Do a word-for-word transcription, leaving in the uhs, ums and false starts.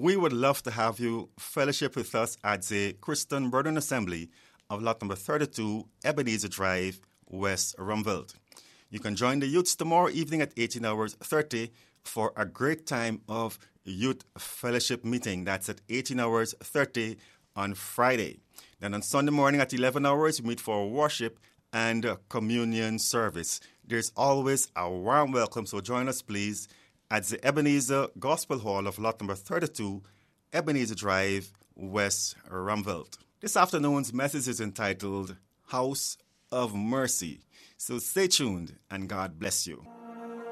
we would love to have you fellowship with us at the Christian Brethren Assembly of lot number thirty-two, Ebenezer Drive, West Rumveld. You can join the youths tomorrow evening at eighteen hours thirty for a great time of youth fellowship meeting. That's at eighteen hours thirty on Friday. Then on Sunday morning at eleven hours, we meet for worship and uh, communion service. There's always a warm welcome, so join us, please, at the Ebenezer Gospel Hall of lot number thirty-two, Ebenezer Drive, West Rumveld. This afternoon's message is entitled House of Mercy. So stay tuned and God bless you.